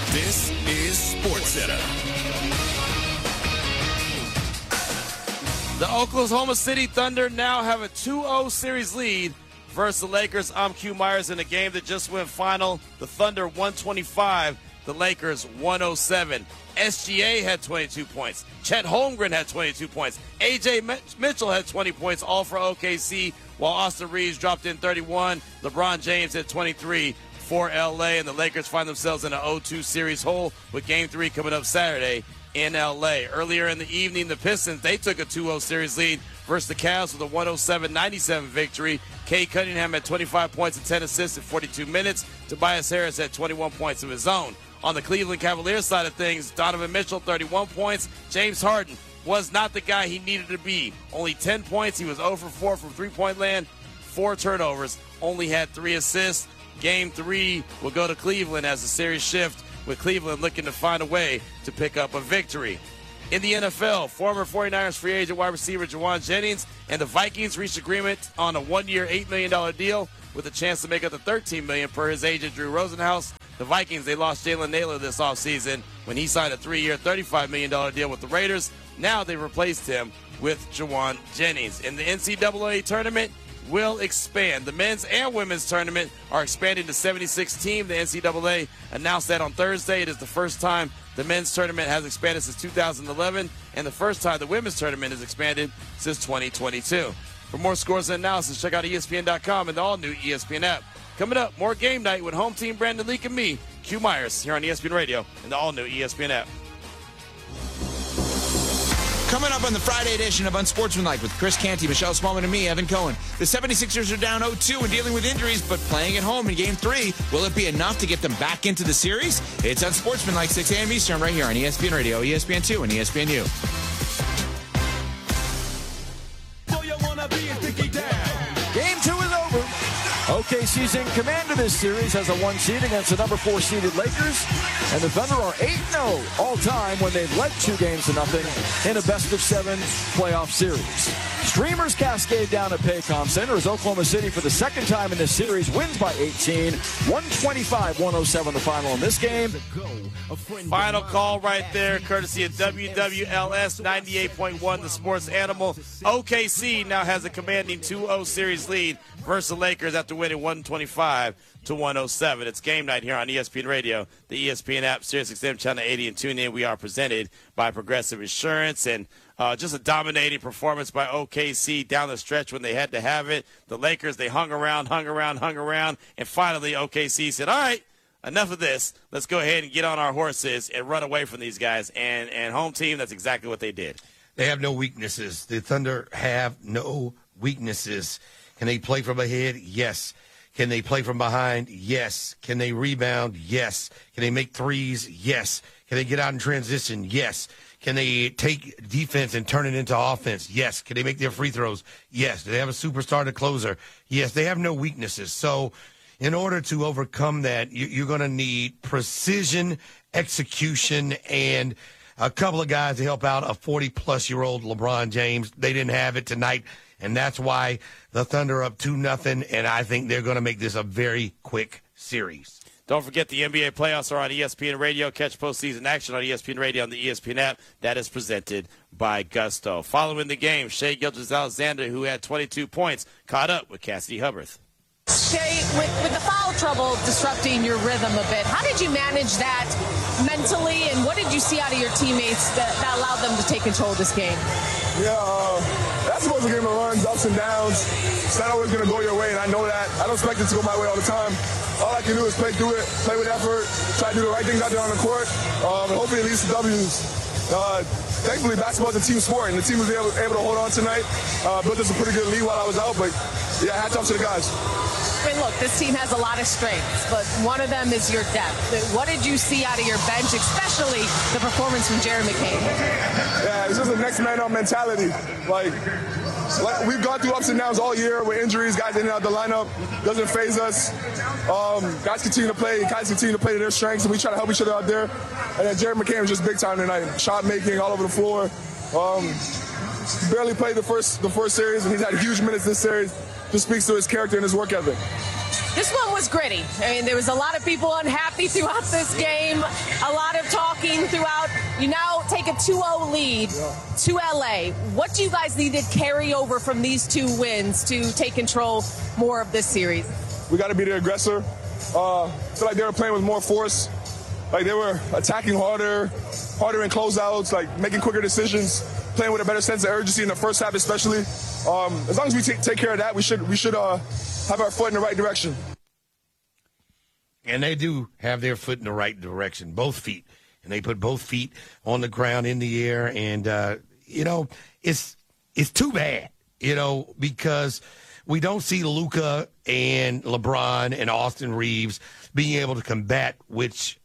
This is SportsCenter. The Oklahoma City Thunder now have a 2-0 series lead versus the Lakers. I'm Q Myers in a game that just went final. The Thunder 125, the Lakers 107. SGA had 22 points. Chet Holmgren had 22 points. A.J. Mitchell had 20 points, all for OKC, while Austin Reeves dropped in 31. LeBron James had 23 for L.A., and the Lakers find themselves in an 0-2 series hole with Game 3 coming up Saturday in L.A. Earlier in the evening, the Pistons, they took a 2-0 series lead versus the Cavs with a 107-97 victory. Cade Cunningham had 25 points and 10 assists in 42 minutes. Tobias Harris had 21 points of his own. On the Cleveland Cavaliers side of things, Donovan Mitchell, 31 points. James Harden was not the guy he needed to be. Only 10 points. He was 0 for 4 from three-point land, 4 turnovers, only had 3 assists. Game 3 will go to Cleveland as the series shift, with Cleveland looking to find a way to pick up a victory. In the NFL, former 49ers free agent wide receiver Jauan Jennings and the Vikings reached agreement on a one-year, $8 million deal with a chance to make up to $13 million per his agent, Drew Rosenhaus. The Vikings, they lost Jalen Naylor this offseason when he signed a 3-year, $35 million deal with the Raiders. Now they replaced him with Jauan Jennings. In the NCAA tournament, will expand. The men's and women's tournament are expanding to 76 teams. The NCAA announced that on Thursday. It is the first time the men's tournament has expanded since 2011, and the first time the women's tournament has expanded since 2022. For more scores and analysis, check out ESPN.com and the all-new ESPN app. Coming up, more game night with home team Brandon Leak and me, Q Myers, here on ESPN Radio and the all-new ESPN app. Coming up on the Friday edition of Unsportsmanlike with Chris Canty, Michelle Smallman, and me, Evan Cohen. The 76ers are down 0-2 and dealing with injuries, but playing at home in Game 3. Will it be enough to get them back into the series? It's Unsportsmanlike, 6 a.m. Eastern, right here on ESPN Radio, ESPN2, and ESPNU. Game 2 is over. OKC's in command of this series as a 1 seed against the number 4 seeded Lakers. And the Thunder are 8-0 all time when they've led 2-0 in a best-of-7 playoff series. Streamers cascade down at Paycom Center as Oklahoma City, for the second time in this series, wins by 18. 125-107 the final in this game. Final call right there, courtesy of WWLS 98.1, the sports animal. OKC now has a commanding 2-0 series lead versus the Lakers after winning 125-107. It's game night here on ESPN Radio, the ESPN app, SiriusXM Channel 80, and tune in. We are presented by Progressive Insurance, and just a dominating performance by OKC down the stretch when they had to have it. The Lakers, they hung around, and finally OKC said, all right, enough of this. Let's go ahead and get on our horses and run away from these guys. And home team, that's exactly what they did. They have no weaknesses. The Thunder have no weaknesses. Can they play from ahead? Yes. Can they play from behind? Yes. Can they rebound? Yes. Can they make threes? Yes. Can they get out in transition? Yes. Can they take defense and turn it into offense? Yes. Can they make their free throws? Yes. Do they have a superstar to closer? Yes. They have no weaknesses. So in order to overcome that, you're going to need precision, execution, and a couple of guys to help out a 40-plus-year-old LeBron James. They didn't have it tonight, and that's why the Thunder are up 2-0, and I think they're going to make this a very quick series. Don't forget the NBA playoffs are on ESPN Radio. Catch postseason action on ESPN Radio on the ESPN app. That is presented by Gusto. Following the game, Shai Gilgeous-Alexander, who had 22 points, caught up with Cassidy Hubbarth. Shai, with the foul trouble disrupting your rhythm a bit, how did you manage that mentally, and what did you see out of your teammates that allowed them to take control of this game? Yeah, that's supposed to give them runs, ups and downs. It's not always going to go your way, and I know that. I don't expect it to go my way all the time. All I can do is play through it, play with effort, try to do the right things out there on the court, and hopefully it leads to W's. Thankfully, basketball is a team sport, and the team was able to hold on tonight. Built us a pretty good lead while I was out, but yeah, hats off to the guys. I mean, look, this team has a lot of strengths, but one of them is your depth. What did you see out of your bench, especially the performance from Jared McCain? Yeah, it's just a next man up mentality. Like we've gone through ups and downs all year with injuries, guys in and out the lineup. Doesn't faze us. Guys continue to play to their strengths, and we try to help each other out there. And then Jared McCain was just big time tonight. Shot making all over the floor. Barely played the first series, and he's had huge minutes this series. Just speaks to his character and his work ethic. This one was gritty. I mean, there was a lot of people unhappy throughout this game, a lot of talking throughout. You now take a 2-0 lead to LA. What do you guys need to carry over from these 2 wins to take control more of this series? We got to be the aggressor. I feel like they were playing with more force. Like they were attacking harder in closeouts, like making quicker decisions, playing with a better sense of urgency in the first half especially. As long as we take care of that, we should have our foot in the right direction. And they do have their foot in the right direction, both feet. And they put both feet on the ground in the air. And, it's too bad, because we don't see Luka and LeBron and Austin Reeves being able to combat, which,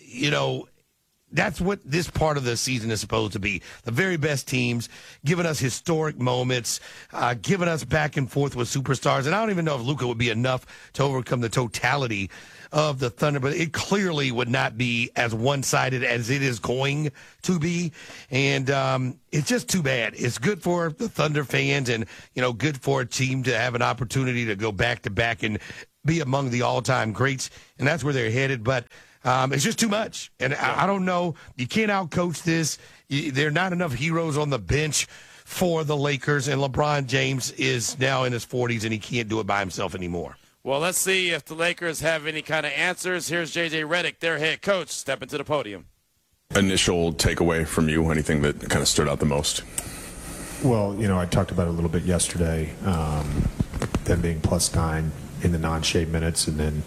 that's what this part of the season is supposed to be. The very best teams, giving us historic moments, giving us back and forth with superstars. And I don't even know if Luka would be enough to overcome the totality of the Thunder, but it clearly would not be as one-sided as it is going to be. And it's just too bad. It's good for the Thunder fans and, good for a team to have an opportunity to go back-to-back and be among the all-time greats. And that's where they're headed. But it's just too much. And I don't know. You can't outcoach this. There are not enough heroes on the bench for the Lakers. And LeBron James is now in his 40s, and he can't do it by himself anymore. Well, let's see if the Lakers have any kind of answers. Here's J.J. Redick, their head coach, stepping to the podium. Initial takeaway from you, anything that kind of stood out the most? Well, I talked about it a little bit yesterday, them being +9 in the non-Shea minutes, and then,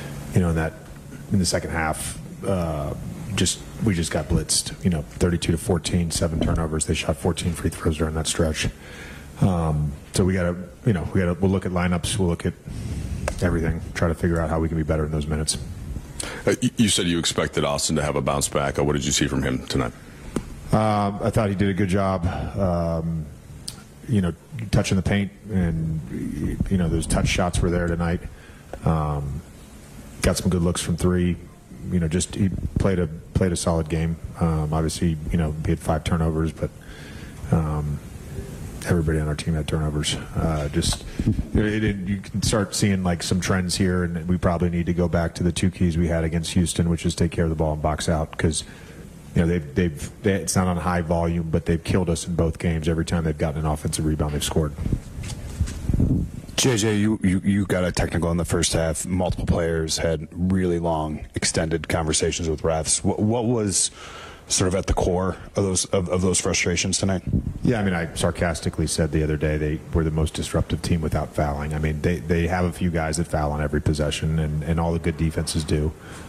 in the second half, we just got blitzed. 32-14, 7 turnovers. They shot 14 free throws during that stretch. So we'll look at lineups. We'll look at everything. Try to figure out how we can be better in those minutes. You said you expected Austin to have a bounce back. What did you see from him tonight? I thought he did a good job. Touching the paint, and those touch shots were there tonight. Got some good looks from 3. He played a solid game. Obviously, he had 5 turnovers, but everybody on our team had turnovers. You can start seeing some trends here, and we probably need to go back to the 2 keys we had against Houston, which is take care of the ball and box out, because it's not on high volume, but they've killed us in both games. Every time they've gotten an offensive rebound, they've scored. JJ, you got a technical in the first half. Multiple players had really long, extended conversations with refs. What was sort of at the core of those frustrations tonight? Yeah, I sarcastically said the other day they were the most disruptive team without fouling. They have a few guys that foul on every possession, and all the good defenses do.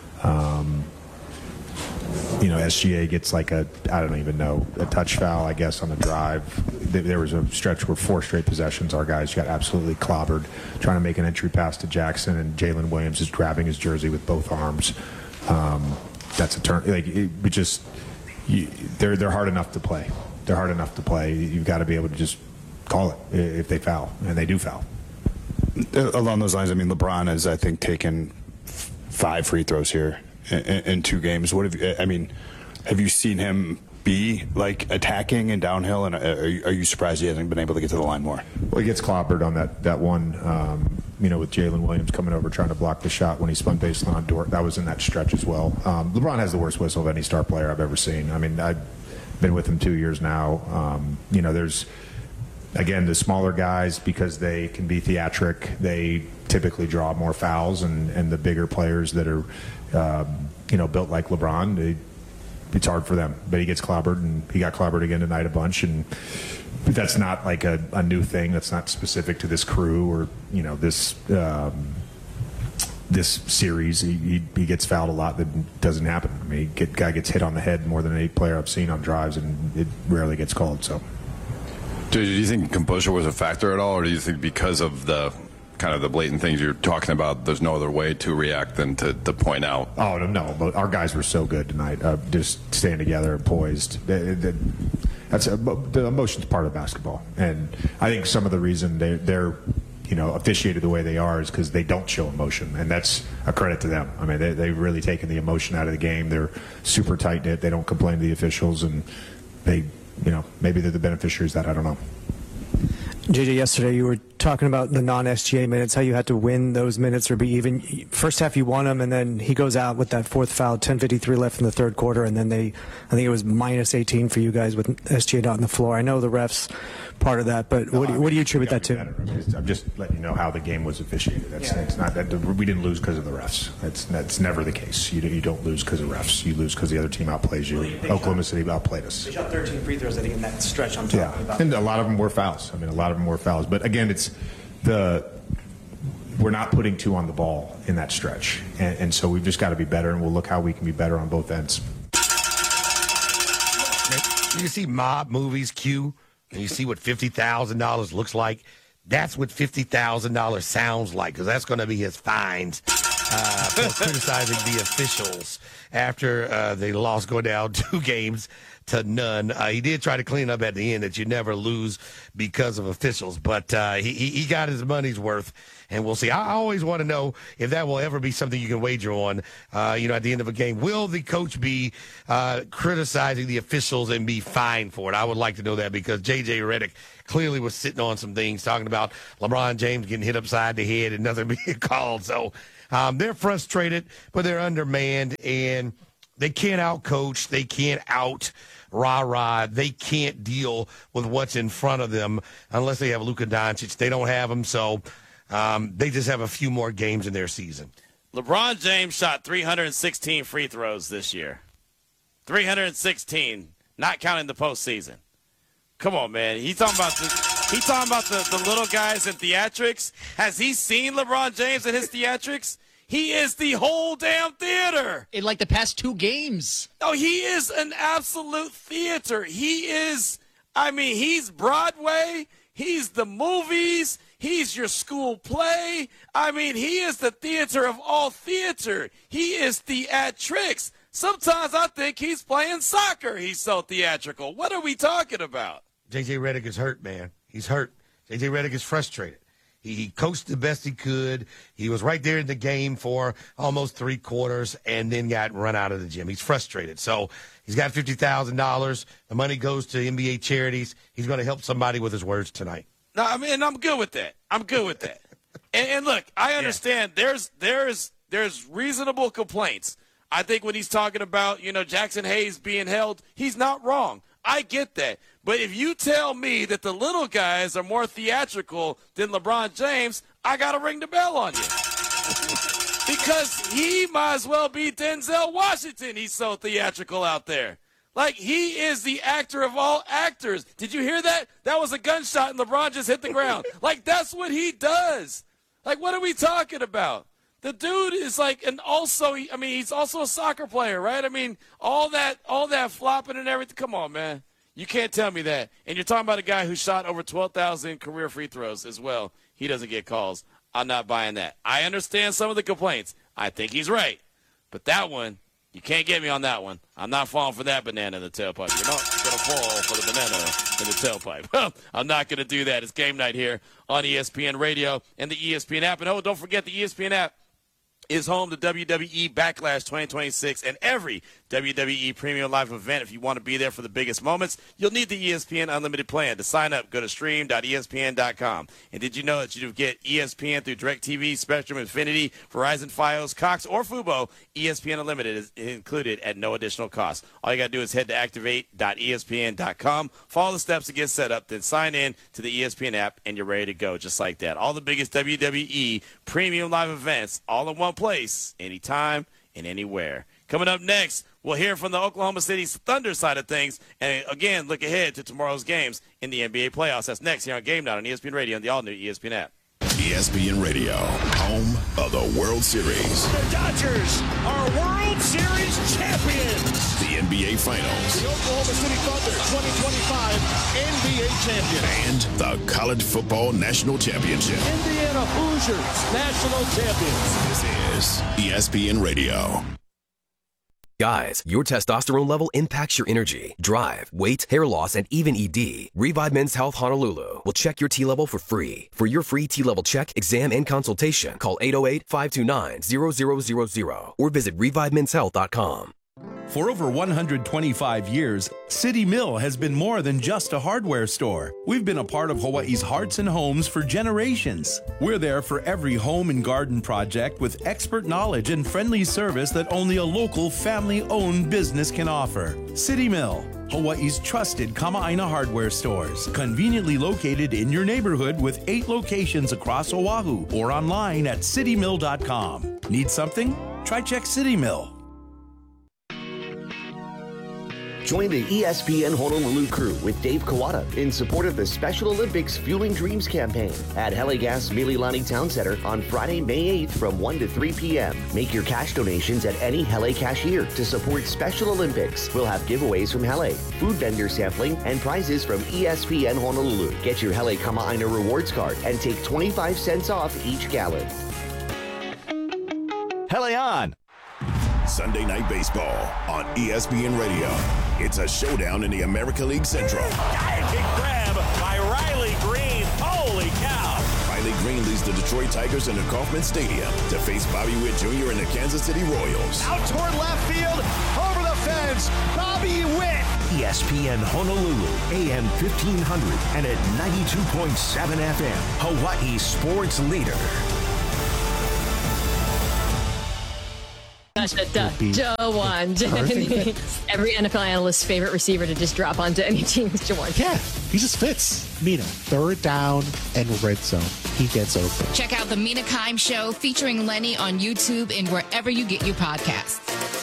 SGA gets I don't even know, a touch foul, I guess, on the drive. There was a stretch where 4 straight possessions, our guys got absolutely clobbered trying to make an entry pass to Jackson, and Jalen Williams is grabbing his jersey with both arms. That's a turn. They're hard enough to play. They're hard enough to play. You've got to be able to just call it if they foul, and they do foul. Along those lines, LeBron has, I think, taken 5 free throws here in 2 games. Have you seen him be attacking and downhill, and are you surprised he hasn't been able to get to the line more? Well, he gets clobbered on that one, with Jalen Williams coming over trying to block the shot when he spun baseline on Dort. That was in that stretch as well. LeBron has the worst whistle of any star player I've ever seen. I've been with him 2 years now. There's, again, the smaller guys, because they can be theatric, they typically draw more fouls, and the bigger players that are built like LeBron, it's hard for them. But he gets clobbered, and he got clobbered again tonight a bunch. And that's not a new thing. That's not specific to this crew or this series. He gets fouled a lot. That doesn't happen. Guy gets hit on the head more than any player I've seen on drives, and it rarely gets called. So, do you think composure was a factor at all, or do you think because of the kind of the blatant things you're talking about, there's no other way to react than to point out? Oh, no. But our guys were so good tonight, just staying together and poised. That's the emotion's part of basketball. And I think some of the reason they're officiated the way they are is because they don't show emotion. And that's a credit to them. They've really taken the emotion out of the game. They're super tight-knit. They don't complain to the officials. And they, maybe they're the beneficiaries of that. I don't know. JJ, yesterday you were talking about the non-SGA minutes, how you had to win those minutes or be even. First half you won them, and then he goes out with that fourth foul, 10:53 left in the third quarter, and then I think it was minus 18 for you guys with SGA not on the floor. I know the refs part of that, but what do you attribute that to? I'm just letting you know how the game was officiated. It's not that we didn't lose because of the refs. That's never the case. You don't lose because of refs. You lose because the other team outplays you. Oklahoma City outplayed us. They shot 13 free throws, I think, in that stretch I'm talking about. And a lot of them were fouls. I mean, a lot of them were fouls. But again, we're not putting two on the ball in that stretch. And so we've just got to be better, and we'll look how we can be better on both ends. You see mob movies, Q, and you see what $50,000 looks like. That's what $50,000 sounds like, because that's going to be his fines for criticizing the officials after they lost, go down 2-0. He did try to clean up at the end that you never lose because of officials, but he got his money's worth, and we'll see. I always want to know if that will ever be something you can wager on, at the end of a game. Will the coach be criticizing the officials and be fined for it? I would like to know that, because J.J. Redick clearly was sitting on some things, talking about LeBron James getting hit upside the head and nothing being called. So they're frustrated, but they're undermanned, and they can't out-coach. They can't out-rah-rah. They can't deal with what's in front of them unless they have Luka Doncic. They don't have him, so they just have a few more games in their season. LeBron James shot 316 free throws this year. 316, not counting the postseason. Come on, man. He's talking about the little guys in theatrics. Has he seen LeBron James in his theatrics? He is the whole damn theater. In like the past 2 games. No, he is an absolute theater. He's Broadway. He's the movies. He's your school play. He is the theater of all theater. He is theatrics. Sometimes I think he's playing soccer. He's so theatrical. What are we talking about? J.J. Redick is hurt, man. He's hurt. J.J. Redick is frustrated. He coached the best he could. He was right there in the game for almost 3 quarters and then got run out of the gym. He's frustrated. So he's got $50,000. The money goes to NBA charities. He's going to help somebody with his words tonight. No, I'm good with that. And look, I understand there's reasonable complaints. I think when he's talking about, Jackson Hayes being held, he's not wrong. I get that. But if you tell me that the little guys are more theatrical than LeBron James, I got to ring the bell on you. Because he might as well be Denzel Washington. He's so theatrical out there. Like, he is the actor of all actors. Did you hear that? That was a gunshot and LeBron just hit the ground. Like, that's what he does. Like, what are we talking about? The dude is like, and also, he's also a soccer player, right? All that flopping and everything. Come on, man. You can't tell me that. And you're talking about a guy who shot over 12,000 career free throws as well. He doesn't get calls. I'm not buying that. I understand some of the complaints. I think he's right. But that one, you can't get me on that one. I'm not falling for that banana in the tailpipe. You're not going to fall for the banana in the tailpipe. Well, I'm not going to do that. It's game night here on ESPN Radio and the ESPN app. And don't forget the ESPN app is home to WWE Backlash 2026 and every WWE Premium Live event. If you want to be there for the biggest moments, you'll need the ESPN Unlimited plan. To sign up, go to stream.espn.com. And did you know that you get ESPN through DirecTV, Spectrum, Infinity, Verizon, Fios, Cox, or Fubo? ESPN Unlimited is included at no additional cost. All you got to do is head to activate.espn.com, follow the steps to get set up, then sign in to the ESPN app, and you're ready to go just like that. All the biggest WWE Premium Live events all in one place, anytime and anywhere. Coming up next, we'll hear from the Oklahoma City Thunder side of things. And, again, look ahead to tomorrow's games in the NBA playoffs. That's next here on Game Night on ESPN Radio and the all-new ESPN app. ESPN Radio, home of the World Series. The Dodgers are World Series champions. The NBA Finals. The Oklahoma City Thunder 2025 NBA champion. And the College Football National Championship. Indiana Hoosiers national champions. This is ESPN Radio. Guys, your testosterone level impacts your energy, drive, weight, hair loss, and even ED. Revive Men's Health Honolulu will check your T level for free. For your free T level check, exam, and consultation, call 808-529-0000 or visit ReviveMen'sHealth.com. For over 125 years, City Mill has been more than just a hardware store. We've been a part of Hawaii's hearts and homes for generations. We're there for every home and garden project with expert knowledge and friendly service that only a local family-owned business can offer. City Mill, Hawaii's trusted Kama'aina hardware stores, conveniently located in your neighborhood with 8 locations across Oahu or online at citymill.com. Need something? Try check City Mill. Join the ESPN Honolulu crew with Dave Kawada in support of the Special Olympics Fueling Dreams campaign at Hele Gas Mililani Town Center on Friday, May 8th from 1 to 3 p.m. Make your cash donations at any Hele cashier to support Special Olympics. We'll have giveaways from Hele, food vendor sampling, and prizes from ESPN Honolulu. Get your Hele Kama'aina rewards card and take 25 cents off each gallon. Hele on! Sunday Night Baseball on ESPN Radio. It's a showdown in the American League Central. Big grab by Riley Green. Holy cow! Riley Green leads the Detroit Tigers into Kauffman Stadium to face Bobby Witt Jr. and the Kansas City Royals. Out toward left field, over the fence, Bobby Witt. ESPN Honolulu, AM 1500 and at 92.7 FM, Hawaii sports leader. Jawan Jennings. Every NFL analyst's favorite receiver to just drop onto any team is Jawan. Yeah, he just fits. Mina, third down and red zone. He gets open. Check out the Mina Kimes Show featuring Lenny on YouTube and wherever you get your podcasts.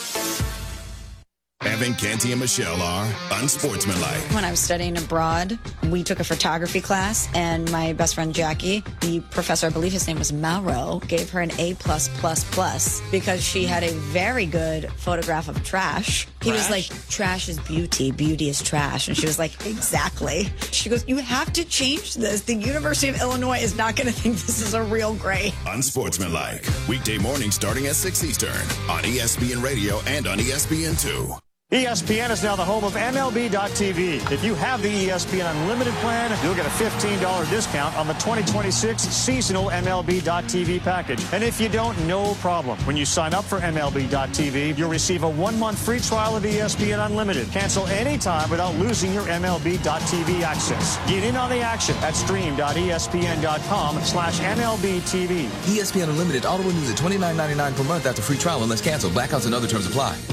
Evan, Canty, and Michelle are unsportsmanlike. When I was studying abroad, we took a photography class, and my best friend Jackie, the professor, I believe his name was Mauro, gave her an A+++ because she had a very good photograph of trash. He was like, trash is beauty, beauty is trash. And she was like, exactly. She goes, you have to change this. The University of Illinois is not going to think this is a real grade. Unsportsmanlike. Weekday mornings starting at 6 Eastern on ESPN Radio and on ESPN2. ESPN is now the home of MLB.tv. If you have the ESPN Unlimited plan, you'll get a $15 discount on the 2026 seasonal MLB.tv package. And if you don't, no problem. When you sign up for MLB.tv, you'll receive a 1-month free trial of ESPN Unlimited. Cancel anytime without losing your MLB.tv access. Get in on the action at stream.espn.com/MLBTV. ESPN Unlimited auto renews at $29.99 per month after free trial unless canceled. Blackouts and other terms apply.